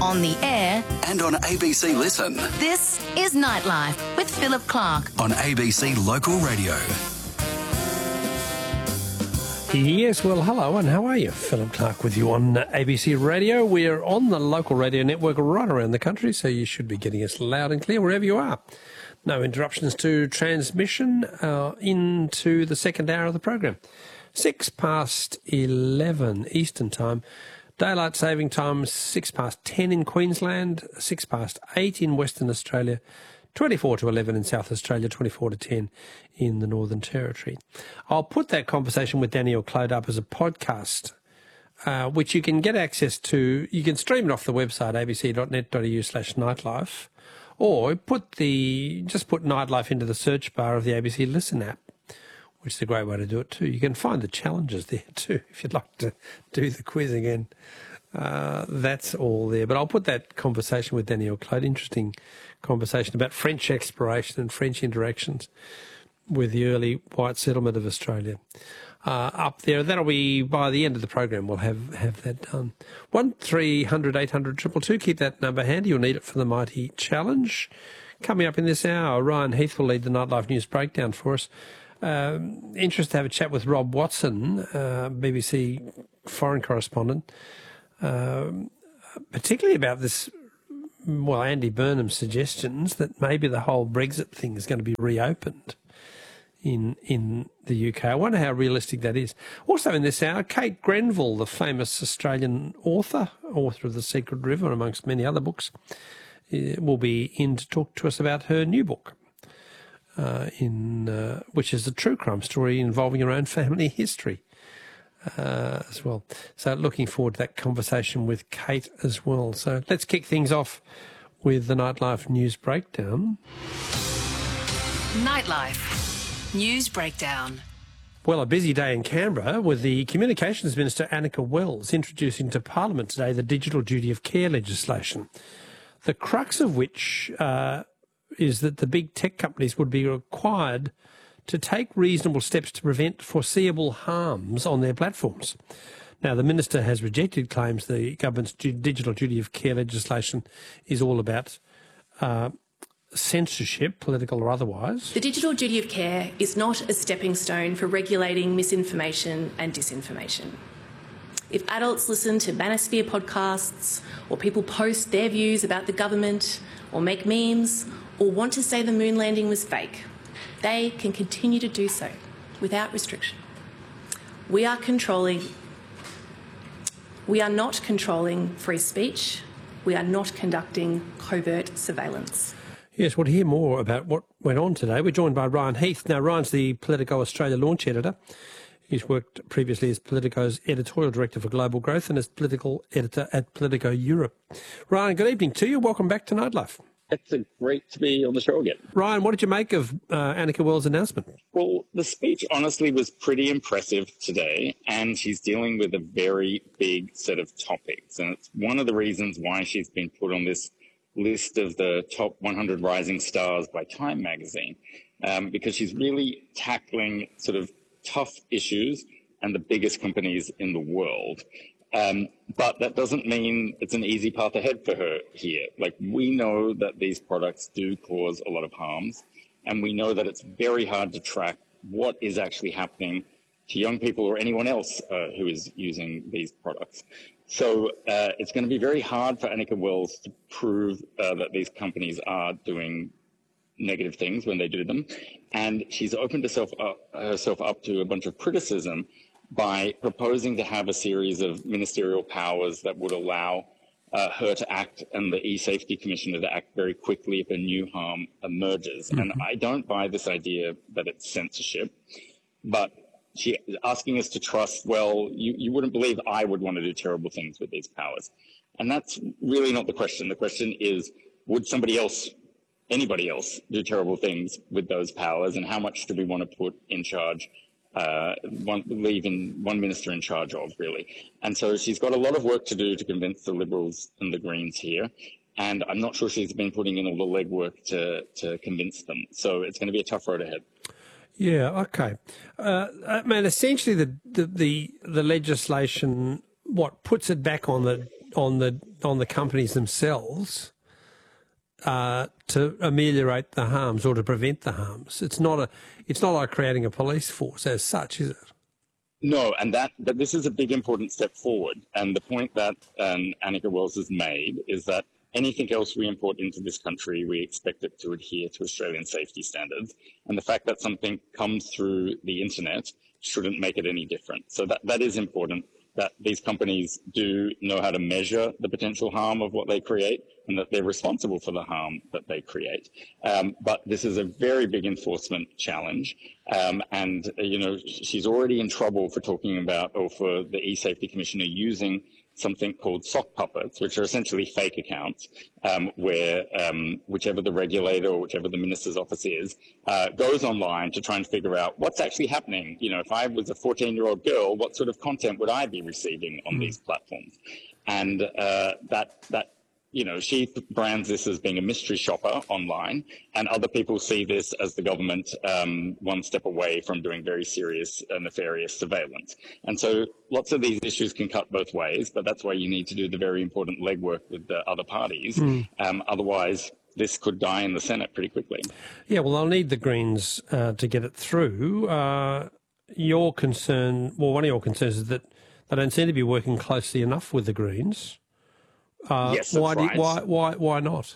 on the air, and on ABC Listen. this is Nightlife with Philip Clark. On ABC Local Radio. Yes, well, hello, and how are you? Philip Clark with you on ABC Radio. We're on the local radio network right around the country, so you should be getting us loud and clear wherever you are. No interruptions to transmission into the second hour of the program. 11:06 Eastern Time. Daylight saving time 10 in Queensland, 8 in Western Australia, 11 in South Australia, 10 in the Northern Territory. I'll put that conversation with Danielle Clode up as a podcast, which you can get access to. You can stream it off the website, abc.net.au/nightlife, or put Nightlife into the search bar of the ABC Listen app, which is a great way to do it too. You can find the challenges there too, if you'd like to do the quiz again. That's all there. But I'll put that conversation with Danielle Clode, interesting conversation about French exploration and French interactions with the early white settlement of Australia up there. That'll be by the end of the program. We'll have that done. 1300 800 222. Keep that number handy. You'll need it for the Mighty Challenge. Coming up in this hour, Ryan Heath will lead the Nightlife News Breakdown for us. Interested to have a chat with Rob Watson, BBC foreign correspondent, particularly about this, Andy Burnham's suggestions that maybe the whole Brexit thing is going to be reopened in the UK. I wonder how realistic that is. Also in this hour, Kate Grenville, the famous Australian author of The Secret River, amongst many other books, will be in to talk to us about her new book, which is a true crime story involving her own family history as well. So looking forward to that conversation with Kate as well. So let's kick things off with the Nightlife News Breakdown. Nightlife News Breakdown. Well, a busy day in Canberra with the Communications Minister Annika Wells introducing to Parliament today the Digital Duty of Care legislation, the crux of which is that the big tech companies would be required to take reasonable steps to prevent foreseeable harms on their platforms. Now, the Minister has rejected claims the government's Digital Duty of Care legislation is all about censorship, political or otherwise. The Digital Duty of Care is not a stepping stone for regulating misinformation and disinformation. If adults listen to Manosphere podcasts, or people post their views about the government, or make memes, or want to say the moon landing was fake, they can continue to do so without restriction. We are not controlling free speech. We are not conducting covert surveillance. Yes, well, to hear more about what went on today, we're joined by Ryan Heath. Now, Ryan's the Politico Australia launch editor. He's worked previously as Politico's editorial director for global growth and as political editor at Politico Europe. Ryan, good evening to you. Welcome back to Nightlife. It's great to be on the show again. Ryan, what did you make of Annika Wells' announcement? Well, the speech honestly was pretty impressive today, and she's dealing with a very big set of topics. And it's one of the reasons why she's been put on this list of the top 100 rising stars by Time magazine, because she's really tackling sort of tough issues and the biggest companies in the world. But that doesn't mean it's an easy path ahead for her here. Like, we know that these products do cause a lot of harms, and we know that it's very hard to track what is actually happening to young people or anyone else who is using these products. So it's going to be very hard for Annika Wells to prove that these companies are doing negative things when they do them. And she's opened herself up to a bunch of criticism by proposing to have a series of ministerial powers that would allow her to act and the e-safety commissioner to act very quickly if a new harm emerges. Mm-hmm. And I don't buy this idea that it's censorship, but she's asking us to trust, well, you wouldn't believe I would want to do terrible things with these powers. And that's really not the question. The question is, would anybody else do terrible things with those powers, and how much do we want to put in charge, leaving one minister in charge of, really? And so she's got a lot of work to do to convince the Liberals and the Greens here. And I'm not sure she's been putting in all the legwork to convince them. So it's going to be a tough road ahead. Yeah, okay. Essentially the legislation, puts it back on the on the companies themselves to ameliorate the harms or to prevent the harms. It's not like creating a police force as such, is it? No, and that this is a big important step forward. And the point that Annika Wells has made is that anything else we import into this country, we expect it to adhere to Australian safety standards. And the fact that something comes through the internet shouldn't make it any different. So that is important, that these companies do know how to measure the potential harm of what they create and that they're responsible for the harm that they create. But this is a very big enforcement challenge. And, she's already in trouble for talking about, or for the e-safety commissioner using something called sock puppets, which are essentially fake accounts, where whichever the regulator or whichever the minister's office is, goes online to try and figure out what's actually happening. If I was a 14-year-old girl, what sort of content would I be receiving on these platforms? And she brands this as being a mystery shopper online, and other people see this as the government one step away from doing very serious nefarious surveillance. And so lots of these issues can cut both ways, but that's why you need to do the very important legwork with the other parties. Otherwise, this could die in the Senate pretty quickly. Yeah, well, they'll need the Greens to get it through. Your concern, well, one of your concerns is that they don't seem to be working closely enough with the Greens. Yes, that's right. Why not?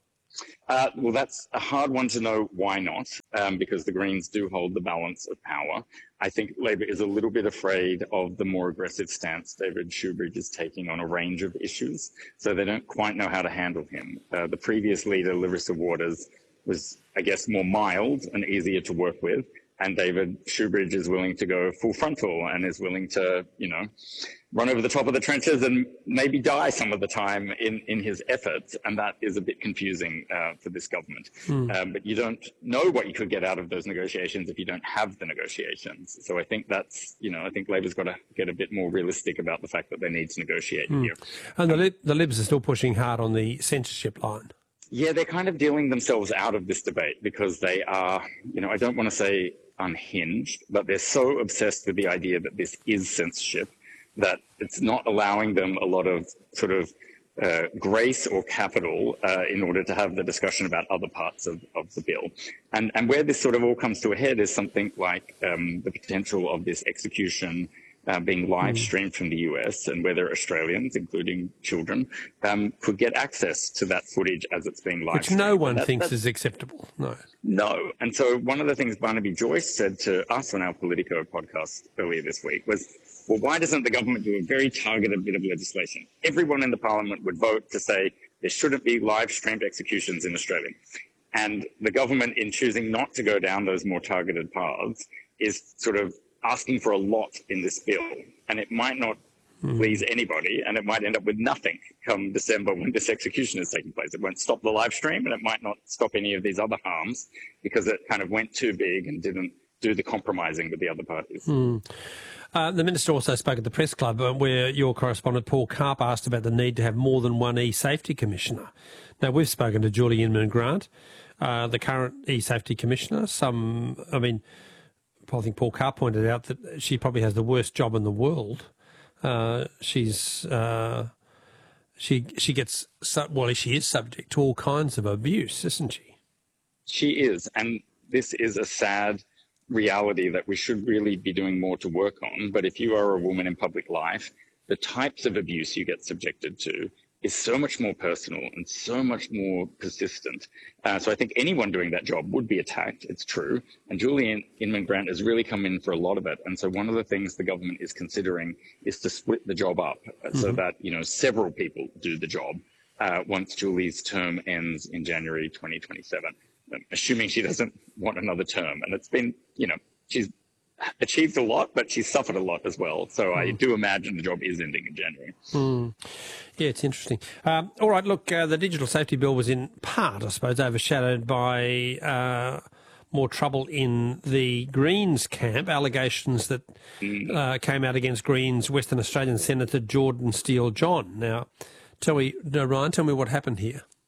Well, that's a hard one to know why not, because the Greens do hold the balance of power. I think Labor is a little bit afraid of the more aggressive stance David Shoebridge is taking on a range of issues, so they don't quite know how to handle him. The previous leader, Larissa Waters, was, I guess, more mild and easier to work with. And David Shoebridge is willing to go full frontal and is willing to, run over the top of the trenches and maybe die some of the time in his efforts. And that is a bit confusing for this government. But you don't know what you could get out of those negotiations if you don't have the negotiations. So I think that's, I think Labor's got to get a bit more realistic about the fact that they need to negotiate here. And the Libs are still pushing hard on the censorship line. Yeah, they're kind of dealing themselves out of this debate because they are, I don't want to say unhinged, but they're so obsessed with the idea that this is censorship that it's not allowing them a lot of sort of grace or capital in order to have the discussion about other parts of the bill. And where this sort of all comes to a head is something like the potential of this execution being live streamed from the US, and whether Australians, including children, could get access to that footage as it's being live streamed. Which no one thinks is acceptable. No. And so one of the things Barnaby Joyce said to us on our Politico podcast earlier this week was, well, why doesn't the government do a very targeted bit of legislation? Everyone in the parliament would vote to say there shouldn't be live streamed executions in Australia. And the government, in choosing not to go down those more targeted paths, is sort of asking for a lot in this bill, and it might not please anybody, and it might end up with nothing come December when this execution is taking place. It won't stop the live stream, and it might not stop any of these other harms because it kind of went too big and didn't do the compromising with the other parties. The Minister also spoke at the Press Club where your correspondent Paul Karp asked about the need to have more than one e-safety commissioner. Now, we've spoken to Julie Inman-Grant, the current e-safety commissioner. I think Paul Karp pointed out that she probably has the worst job in the world. She is subject to all kinds of abuse, isn't she? She is, and this is a sad reality that we should really be doing more to work on. But if you are a woman in public life, the types of abuse you get subjected to is so much more personal and so much more persistent. So I think anyone doing that job would be attacked. It's true. And Julie Inman-Grant has really come in for a lot of it. And so one of the things the government is considering is to split the job up so that, several people do the job once Julie's term ends in January 2027, assuming she doesn't want another term. And it's been, she's achieved a lot, but she's suffered a lot as well. So I do imagine the job is ending in January. Yeah, it's interesting. All right, look, the Digital Safety Bill was in part, I suppose, overshadowed by more trouble in the Greens camp, allegations that came out against Greens Western Australian Senator Jordan Steele-John. Now, Ryan, tell me what happened here.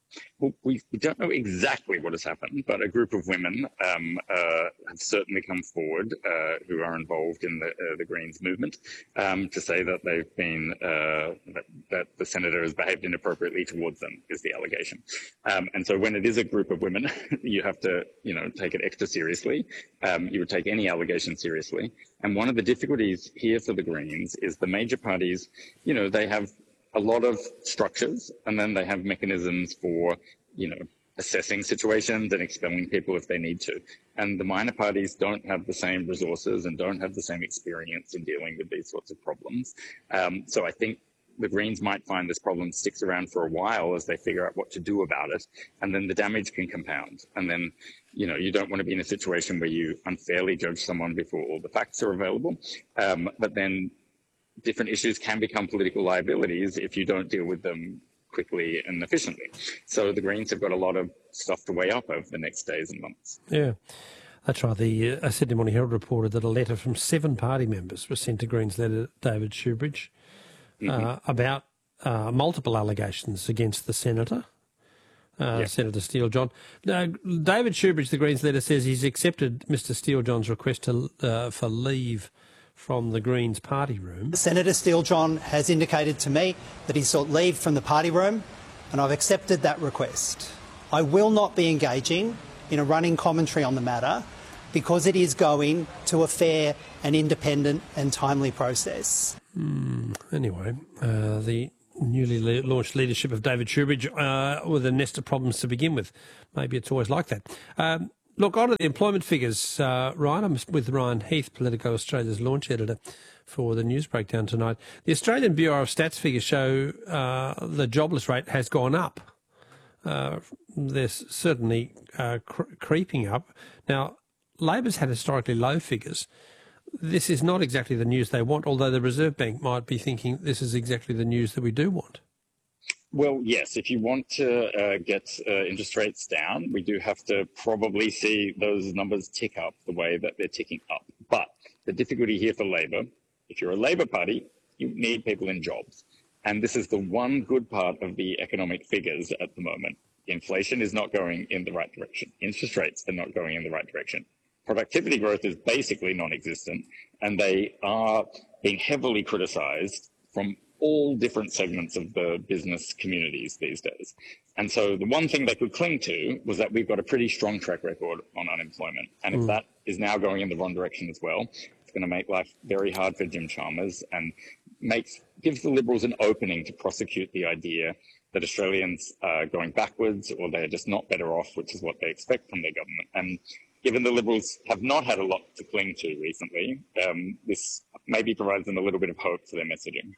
Well, we don't know exactly what has happened, but a group of women have certainly come forward who are involved in the Greens movement to say that they've been that the senator has behaved inappropriately towards them, is the allegation. And so when it is a group of women, you have to take it extra seriously. You would take any allegation seriously. And one of the difficulties here for the Greens is the major parties, they have a lot of structures, and then they have mechanisms for, assessing situations and expelling people if they need to. And the minor parties don't have the same resources and don't have the same experience in dealing with these sorts of problems. So I think the Greens might find this problem sticks around for a while as they figure out what to do about it, and then the damage can compound. And then, you don't want to be in a situation where you unfairly judge someone before all the facts are available. But then different issues can become political liabilities if you don't deal with them quickly and efficiently. So the Greens have got a lot of stuff to weigh up over the next days and months. Yeah, that's right. The Sydney Morning Herald reported that a letter from 7 party members was sent to Greens leader David Shoebridge about multiple allegations against the senator, Senator Steele-John. David Shoebridge, the Greens leader, says he's accepted Mr Steele-John's request for leave from the Greens party room. Senator Steele-John has indicated to me that he sought leave from the party room, and I've accepted that request. I will not be engaging in a running commentary on the matter because it is going to a fair and independent and timely process. Anyway, the newly launched leadership of David Shoebridge with a nest of problems to begin with. Maybe it's always like that. Look, on to the employment figures, Ryan. I'm with Ryan Heath, Politico Australia's launch editor, for the news breakdown tonight. The Australian Bureau of Stats figures show the jobless rate has gone up. They're certainly creeping up. Now, Labor's had historically low figures. This is not exactly the news they want, although the Reserve Bank might be thinking this is exactly the news that we do want. Well, yes, if you want to get interest rates down, we do have to probably see those numbers tick up the way that they're ticking up. But the difficulty here for Labor, if you're a Labor Party, you need people in jobs. And this is the one good part of the economic figures at the moment. Inflation is not going in the right direction. Interest rates are not going in the right direction. Productivity growth is basically non-existent, and they are being heavily criticised from all different segments of the business communities these days. And so the one thing they could cling to was that we've got a pretty strong track record on unemployment. And if that is now going in the wrong direction as well, it's going to make life very hard for Jim Chalmers and gives the Liberals an opening to prosecute the idea that Australians are going backwards or they're just not better off, which is what they expect from their government. And given the Liberals have not had a lot to cling to recently, this maybe provides them a little bit of hope for their messaging.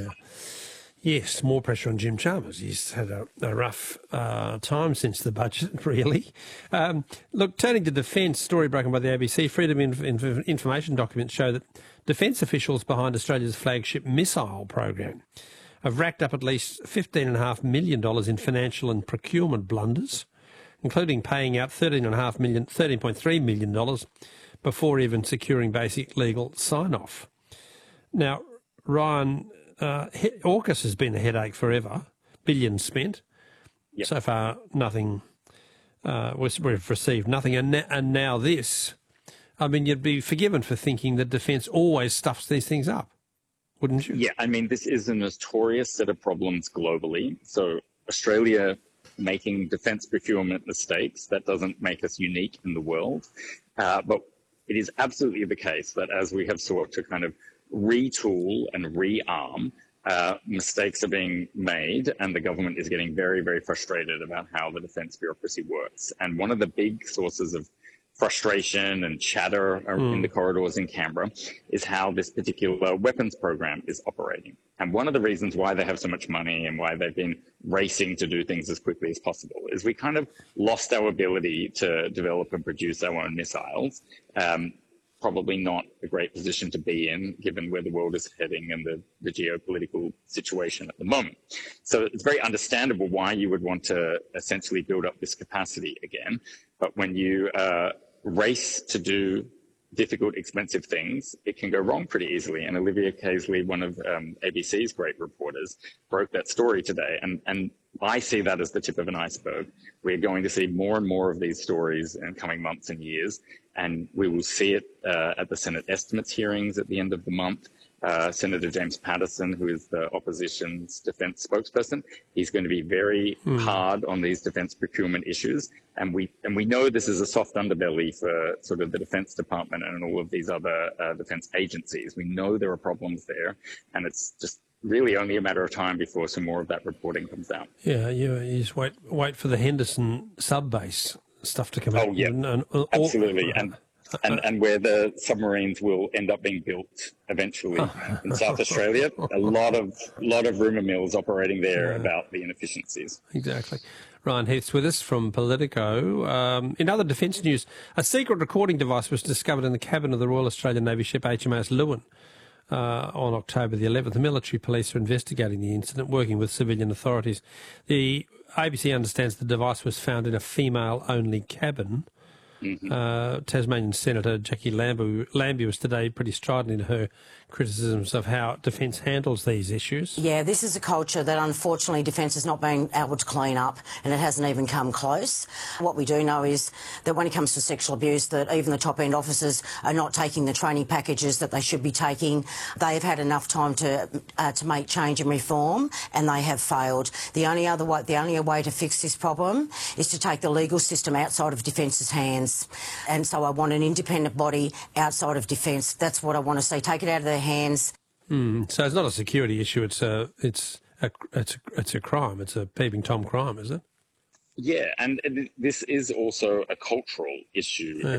Yes, more pressure on Jim Chalmers. He's had a rough time since the budget, really. Look, turning to defence, story broken by the ABC, Freedom Information documents show that defence officials behind Australia's flagship missile program have racked up at least $15.5 million in financial and procurement blunders, including paying out $13.3 million before even securing basic legal sign-off. Now, Ryan, AUKUS has been a headache forever, billions spent. Yep. So far, nothing. We've received nothing, and now this. I mean, you'd be forgiven for thinking that defence always stuffs these things up, wouldn't you? Yeah, I mean, this is a notorious set of problems globally. So Australia making defence procurement mistakes, that doesn't make us unique in the world. But it is absolutely the case that as we have sought to kind of retool and rearm, mistakes are being made, and the government is getting very, very frustrated about how the defence bureaucracy works. And one of the big sources of frustration and chatter in the corridors in Canberra is how this particular weapons program is operating. And one of the reasons why they have so much money and why they've been racing to do things as quickly as possible is we kind of lost our ability to develop and produce our own missiles. Probably not a great position to be in, given where the world is heading and the geopolitical situation at the moment. So it's very understandable why you would want to essentially build up this capacity again. But when you race to do difficult, expensive things, it can go wrong pretty easily. And Olivia Caisley, one of ABC's great reporters, broke that story today. And I see that as the tip of an iceberg. We're going to see more and more of these stories in coming months and years, and we will see it at the Senate estimates hearings at the end of the month. Senator James Paterson, who is the opposition's defence spokesperson, he's going to be very hard on these defence procurement issues. And we know this is a soft underbelly for sort of the Defence Department and all of these other defence agencies. We know there are problems there, and it's just really only a matter of time before some more of that reporting comes out. Yeah, you just wait for the Henderson sub-base stuff to come out. Oh, yeah, absolutely. And where the submarines will end up being built eventually in South Australia. A lot of rumour mills operating there about the inefficiencies. Exactly. Ryan Heath's with us from Politico. In other defence news, a secret recording device was discovered in the cabin of the Royal Australian Navy ship HMAS Lewin on October the 11th. The military police are investigating the incident, working with civilian authorities. The ABC understands the device was found in a female-only cabin. Tasmanian Senator Jackie Lambie was today pretty strident in her criticisms of how Defence handles these issues. Yeah, this is a culture that unfortunately Defence has not been able to clean up, and it hasn't even come close. What we do know is that when it comes to sexual abuse, that even the top-end officers are not taking the training packages that they should be taking. They have had enough time to make change and reform, and they have failed. The only way to fix this problem is to take the legal system outside of Defence's hands. And so I want an independent body outside of Defence. That's what I want to see. Take it out of their hands. So it's not a security issue. It's a crime. It's a peeping Tom crime, is it? Yeah, and this is also a cultural issue.